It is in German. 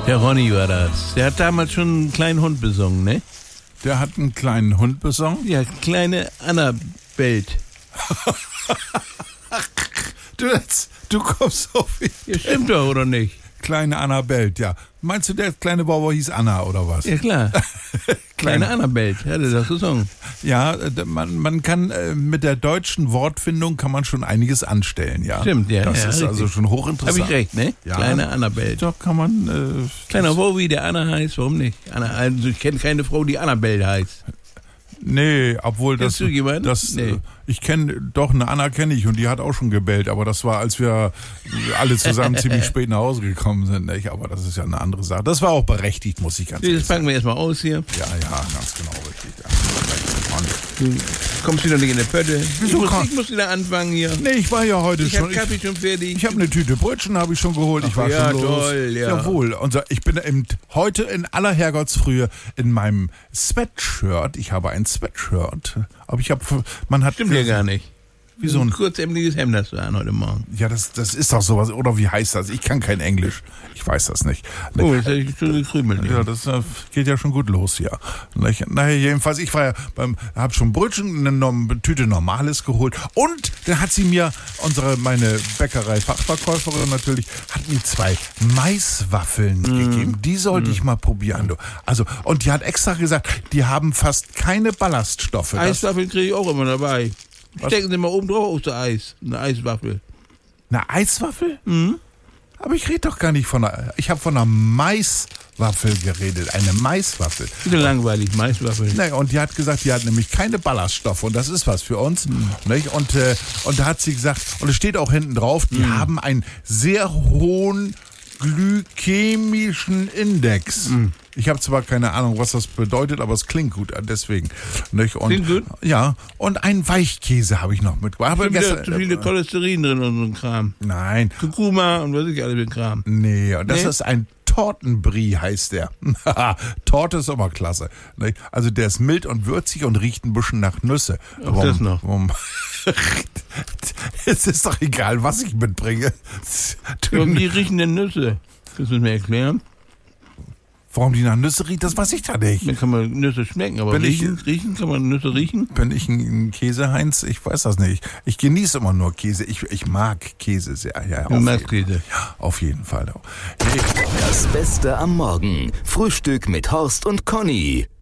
Der Ronny war das. Der hat damals schon einen kleinen Hund besungen, ne? Der hat einen kleinen Hund besungen? Ja, kleine Anna bellt. Du kommst auf ihn. Ja, stimmt doch, oder nicht? Kleine Anna bellt, ja. Meinst du, der kleine Bauer hieß Anna, oder was? Ja, klar. Kleine Anna bellt, hat er das gesungen. Ja, man kann mit der deutschen Wortfindung kann man schon einiges anstellen, ja. Stimmt, ja. Das ja, ist richtig. also schon hochinteressant. Hab ich recht, ne? Ja. Kleine Anna bellt. Doch, kann man... Kleiner Frau, wie der Anna heißt, warum nicht? Anna, also ich kenne keine Frau, die Annabelle heißt. Nee, obwohl Kennst du jemanden? Nee. Ich kenne, doch, eine Anna kenne ich und die hat auch schon gebellt, aber das war, als wir alle zusammen ziemlich spät nach Hause gekommen sind, nicht? Aber das ist ja eine andere Sache. Das war auch berechtigt, muss ich ganz ehrlich Das sagen. packen wir erstmal aus hier. Ja, ganz genau richtig. Ja. Du kommst wieder nicht in der Pötte. Wieso Ich muss wieder anfangen hier. Nee, ich war ja heute Ich schon. hab Kaffee schon fertig. Ich habe eine Tüte Brötchen habe ich schon geholt. Ich war ja, schon los. toll, ja. Jawohl. Ich bin heute in aller Herrgottsfrühe in meinem Sweatshirt. Ich habe ein Sweatshirt. Aber man hat... Stimmt ja gar nicht. Wie so ein kurzämliches Hemd hast du an heute Morgen. Ja, das ist doch sowas. Oder wie heißt das? Ich kann kein Englisch. Ich weiß das nicht. Oh, jetzt hätte ich schon gekrümelt. Ja, das geht ja schon gut los hier. Naja, jedenfalls, ich war ja hab schon Brötchen, eine Tüte Normales geholt. Und dann hat sie mir, meine Bäckerei-Fachverkäuferin natürlich, hat mir 2 Maiswaffeln gegeben. Die sollte ich mal probieren. Du. Also, und die hat extra gesagt, die haben fast keine Ballaststoffe. Eiswaffeln kriege ich auch immer dabei. Was? Stecken Sie mal oben drauf auf das Eis. Eine Eiswaffel. Eine Eiswaffel? Aber ich rede doch gar nicht ich habe von einer Maiswaffel geredet. Eine Maiswaffel. Wieder langweilig, Maiswaffel. Nee, und die hat gesagt, die hat nämlich keine Ballaststoffe und das ist was für uns. Nicht? Und da hat sie gesagt, und es steht auch hinten drauf, die haben einen sehr hohen glykämischen Index. Ich habe zwar keine Ahnung, was das bedeutet, aber es klingt gut, deswegen. Nicht? Und, Klingt gut? Ja, und einen Weichkäse habe ich noch mitgebracht. Da sind zu viele Cholesterin drin und so ein Kram. Nein. Kurkuma und was ich alles für ein Kram. Nee, und das ist ein Tortenbrie, heißt der. Torte ist immer klasse. Nicht? Also der ist mild und würzig und riecht ein bisschen nach Nüsse. Auch das noch. Es ist doch egal, was ich mitbringe. Warum die riechen denn Nüsse? Kannst du mir erklären? Warum die nach Nüsse riecht, das weiß ich da nicht. Dann kann man Nüsse schmecken, aber riechen kann man Nüsse riechen? Bin ich ein Käseheinz? Ich weiß das nicht. Ich genieße immer nur Käse. Ich mag Käse sehr. Ja, Du magst Käse? Ja, auf jeden Fall. Das Beste am Morgen. Frühstück mit Horst und Conny.